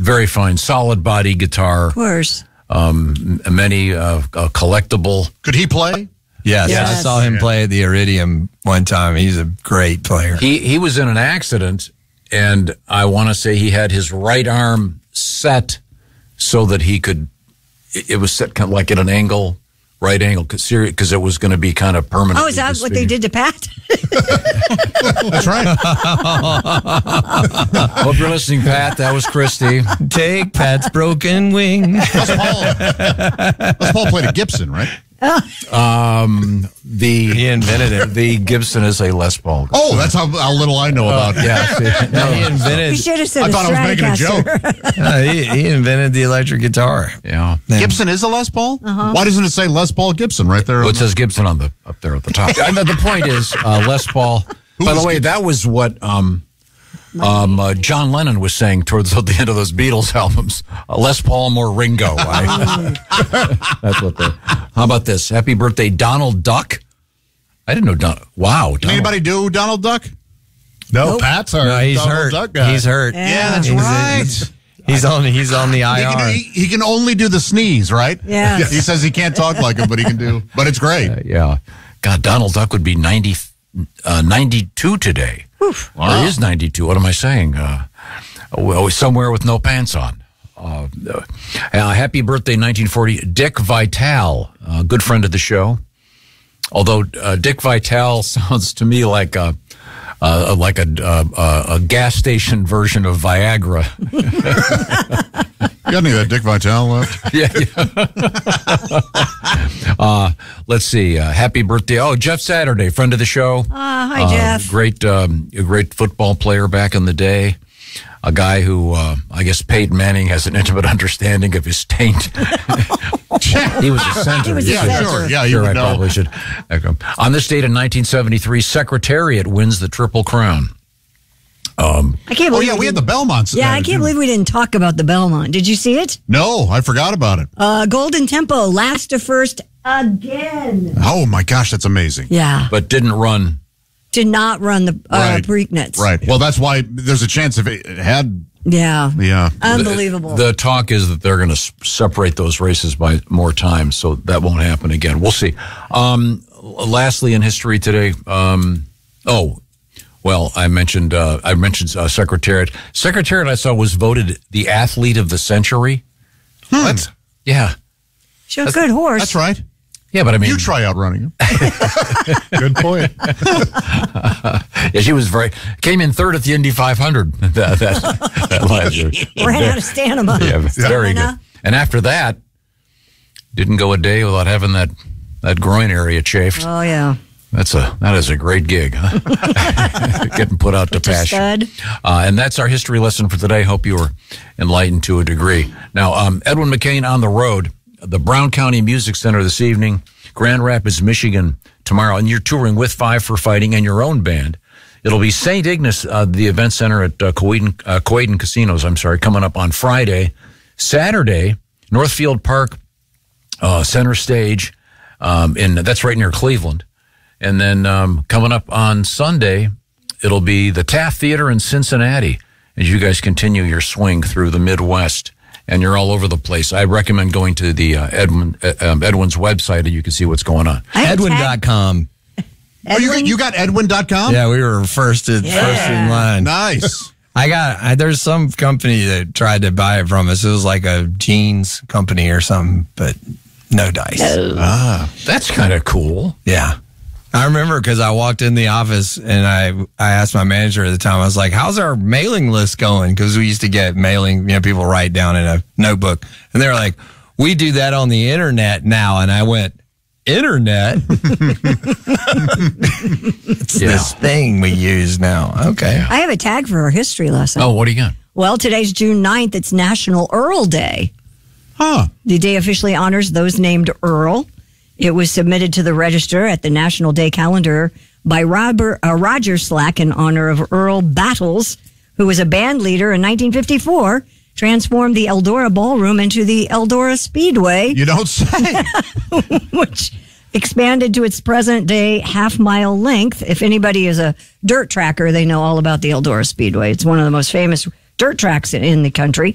very fine, solid body guitar. Of course. Many collectible. Could he play? Yes, I saw him play at the Iridium one time. He's a great player. He was in an accident, and I want to say he had his right arm set so that he could. It was set kind of like at an angle. Right angle, because it was going to be kind of permanent. Oh, is that what they did to Pat? That's right. Hope you're listening, Pat. That was Christy. Take Pat's broken wing. Les Paul played a Gibson, right? He invented it. The Gibson is a Les Paul. Oh, that's how little I know about it. Yeah. No, he invented. You should have said I thought I was making a joke. He invented the electric guitar. Yeah. Gibson is a Les Paul? Why doesn't it say Les Paul Gibson right there? Well, it says Gibson up there at the top. The point is, Les Paul. By the way, that was what John Lennon was saying towards the end of those Beatles albums. Les Paul, more Ringo. That's what they. How about this? Happy birthday, Donald Duck. I didn't know Donald. Wow. Can anybody do Donald Duck? No, Pat's our he's Donald hurt. Duck guy. He's hurt. Yeah, that's right. He's on the IR. He can only do the sneeze, right? Yeah. He says he can't talk like him, but he can do. But it's great. Yeah. God, Donald Duck would be 92 today. Oof. Wow. Or he is 92. What am I saying? Somewhere with no pants on. Happy birthday, 1940, Dick Vitale, good friend of the show. Although Dick Vitale sounds to me like a gas station version of Viagra. You got any of that Dick Vitale left? Yeah. Let's see. Happy birthday! Oh, Jeff Saturday, friend of the show. Hi, Jeff. Great football player back in the day. A guy who, I guess Peyton Manning has an intimate understanding of his taint. He was a center. He was a center. Sure. Yeah, Sure, you I know. probably should. On this date in 1973, Secretariat wins the Triple Crown. I can't believe we had the Belmonts. Yeah, I can't believe we didn't talk about the Belmont. Did you see it? No, I forgot about it. Golden Tempo, last to first again. Oh, my gosh, that's amazing. Yeah. But didn't run. Did not run the Preakness. Right. Well, that's why there's a chance if it had. Yeah. Yeah. Unbelievable. The talk is that they're going to separate those races by more time, so that won't happen again. We'll see. Lastly, in history today, I mentioned Secretariat. Secretariat, I saw, was voted the athlete of the century. What? Yeah. She's a good horse. That's right. Yeah, but I mean, You try out running him. Good point. yeah, she was came in third at the Indy 500 that last year. Ran out of stamina. Yeah, very good. And after that, didn't go a day without having that groin area chafed. Oh, yeah. That is a great gig, huh? Getting put out to pasture. And that's our history lesson for today. Hope you were enlightened to a degree. Now, Edwin McCain on the road, the Brown County Music Center this evening, Grand Rapids, Michigan tomorrow, and you're touring with Five for Fighting and your own band. It'll be St. Ignace, the event center at Coaden Casinos, coming up on Friday. Saturday, Northfield Park, center stage, that's right near Cleveland. And then coming up on Sunday, it'll be the Taft Theater in Cincinnati as you guys continue your swing through the Midwest. And you're all over the place. I recommend going to the Edwin's website and you can see what's going on. Edwin.com. Oh, you got Edwin.com? Yeah, we were first in line. Nice. There's some company that tried to buy it from us. It was like a jeans company or something, but no dice. That's kind of cool. Yeah. I remember because I walked in the office and I asked my manager at the time, I was like, how's our mailing list going? Because we used to get mailing, people write down in a notebook. And they were like, we do that on the internet now. And I went, internet? It's this thing we use now. Okay. I have a tag for our history lesson. Oh, what do you got? Well, today's June 9th. It's National Earl Day. Huh. The day officially honors those named Earl. It was submitted to the register at the National Day calendar by Roger Slack in honor of Earl Battles, who was a band leader in 1954, transformed the Eldora Ballroom into the Eldora Speedway. You don't say. Which expanded to its present-day half-mile length. If anybody is a dirt tracker, they know all about the Eldora Speedway. It's one of the most famous dirt tracks in the country.